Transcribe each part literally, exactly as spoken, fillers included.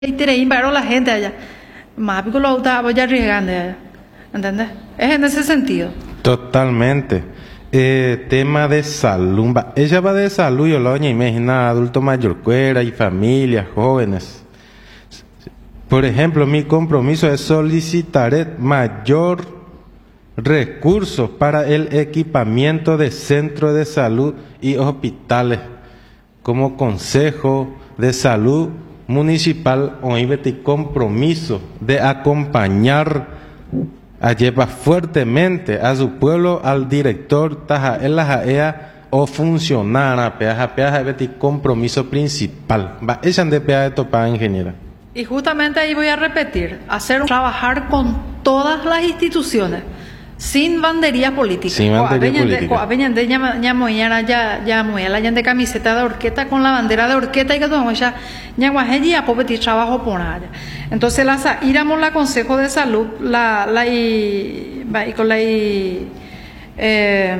y te pero la gente allá. Más pico lo está voy a arriesgando allá. ¿Entendés? Es en ese sentido. Totalmente. Eh, tema de salud. Va, ella va de salud, yo lo imagino, adulto mayor, cuera y familias, jóvenes. Por ejemplo, mi compromiso es solicitar mayor recursos para el equipamiento de centros de salud y hospitales, como Consejo de Salud Municipal, o compromiso de acompañar a llevar fuertemente a su pueblo, al director taja en la jaea o funcionara peaja peaja de compromiso principal. Va ella de peaje de topada ingeniera. Y justamente ahí voy a repetir, hacer trabajar con todas las instituciones, sin banderías políticas. Sin bandería política. Veñande ya moñara ya ya moñala ya de camiseta de orquesta con la bandera de orquesta y que todo ya ya guajeji a popetir trabajo por allá. Entonces la iramos la Consejo de Salud la la y va y con la y eh,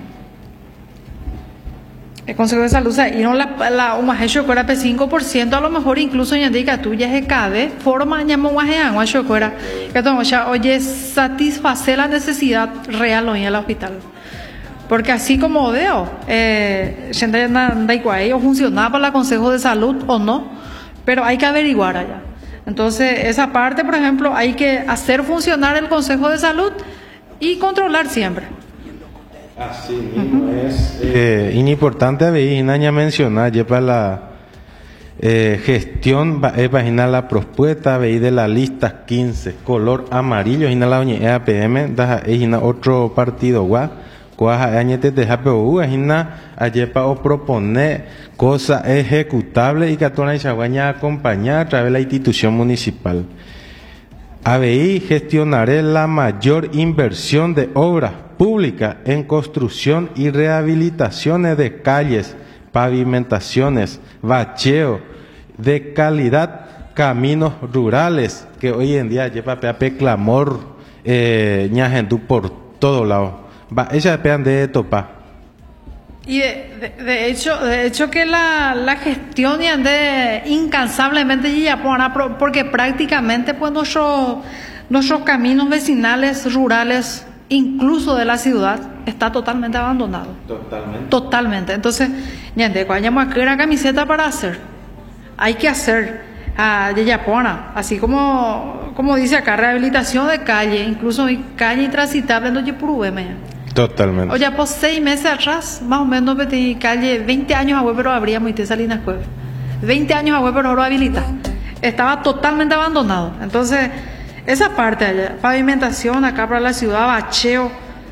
el Consejo de Salud, o sea, y no la, la un majecho fuera P cinco por ciento, a lo mejor incluso ya indica tuya es cabe, forma ya moajean, guacho fuera, que todo ya oye satisfacer la necesidad real hoy en el hospital. Porque así como veo, eh, da igual, o funcionaba la Consejo de Salud o no, pero hay que averiguar allá. Entonces, esa parte, por ejemplo, hay que hacer funcionar el Consejo de Salud y controlar siempre. Así mismo uh-huh. Es eh, importante ya mencionar ya para la eh, gestión eh, vaginal la propuesta veí de la lista quince color amarillo y la E A P M da otro partido gua cuaja añete de H P U ayepa o proponer cosas ejecutables y que atona y chaguaña acompañar a través de la institución municipal. A B I gestionaré la mayor inversión de obras públicas en construcción y rehabilitaciones de calles, pavimentaciones, bacheo de calidad, caminos rurales, que hoy en día lleva pe clamor eh, ñagendú por todo lado. Va, ella pean de topa. Y de, de, de hecho, de hecho que la, la gestión y ande incansablemente ya porque prácticamente pues nuestros nuestros caminos vecinales, rurales, incluso de la ciudad, está totalmente abandonado. Totalmente. Totalmente. Entonces, ya ande, cuando hayamos que una camiseta para hacer, hay que hacer a de Yapona, así como como dice acá, rehabilitación de calle, incluso calle intransitable no yo Totalmente. Oye, pues seis meses atrás, más o menos, de calle, veinte años a pero abríamos y te Salinas Cuevas. veinte años a pero no lo habilita. Estaba totalmente abandonado. Entonces, esa parte allá, pavimentación acá para la ciudad, bacheo,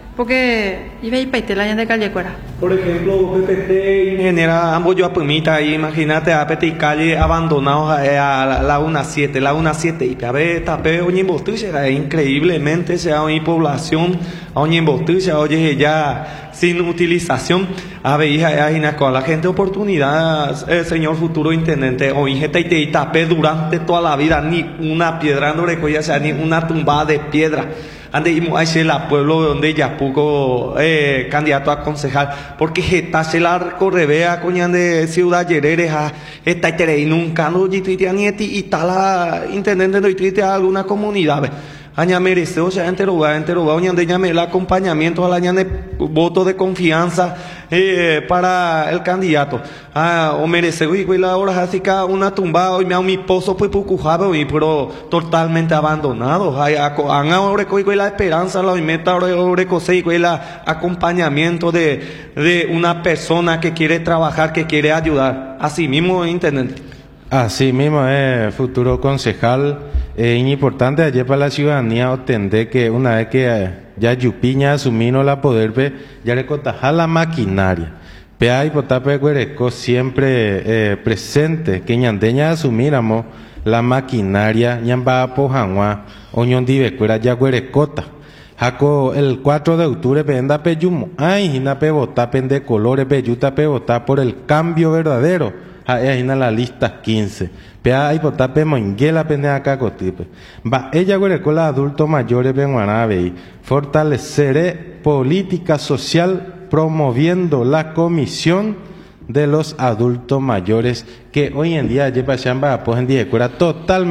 porque iba a ir para la de calle Cuera. Por ejemplo, P P T, ingeniera, ambos yo apumita ahí, imagínate a Petit calle abandonados a, a la Laguna siete, Laguna siete, y a ver, tapé, oye, embostucha, increíblemente, se ha una población, oye, embostucha, oye, ya sin utilización, a ver, hija, hija, con la gente oportunidad, el señor futuro intendente, o hija, y tapé durante toda la vida, ni una piedra, no recuerda, o sea, ni una tumbada de piedra. Ande íbamos a ese la pueblo donde ya poco eh, candidato a concejal porque está se la recorrevea coñan de ciudad yerereja está y nunca no y y está la intendente no y alguna comunidad aña merece o sea entero va entero va oñan de llame el acompañamiento a la ñane voto de confianza eh, para el candidato ah o merece uy la hora así que una tumbada hoy me ha mi pozo pues pucujaba y pero totalmente abandonado hay han ahora coi la esperanza la meta ahora cosei la acompañamiento de de una persona que quiere trabajar que quiere ayudar así mismo intendente. Así mismo es eh, futuro concejal. Es eh, importante ayer para la ciudadanía entender que una vez que eh, ya Yupiña asumino la poder ve ya le cotaja la maquinaria pea y potape guereco siempre eh, presente que ñandeña asumíramos la maquinaria ñamba pojanwa oñon divecuera ya guerecota jaco el cuatro de octubre penda peyumo ay hina pe vota pende colores peyuta pe vota por el cambio verdadero. Ahí la lista quince. Pea y potape monguela pende acá cotipe. Va ella con los adultos mayores benguanabe fortaleceré política social promoviendo la comisión de los adultos mayores que hoy en día lleva chamba pues en día totalmente